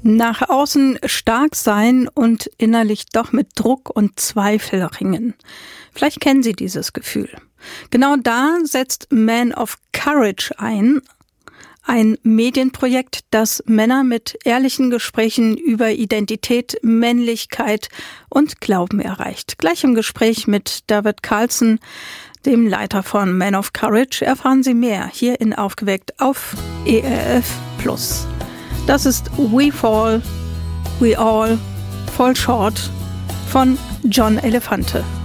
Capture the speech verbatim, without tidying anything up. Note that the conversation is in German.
Nach außen stark sein und innerlich doch mit Druck und Zweifel ringen. Vielleicht kennen Sie dieses Gefühl. Genau da setzt Man of Courage ein. Ein Medienprojekt, das Männer mit ehrlichen Gesprächen über Identität, Männlichkeit und Glauben erreicht. Gleich im Gespräch mit David Carlson, dem Leiter von Man of Courage, erfahren Sie mehr hier in Aufgeweckt auf E R F Plus. Das ist We Fall, We All Fall Short von John Elefante.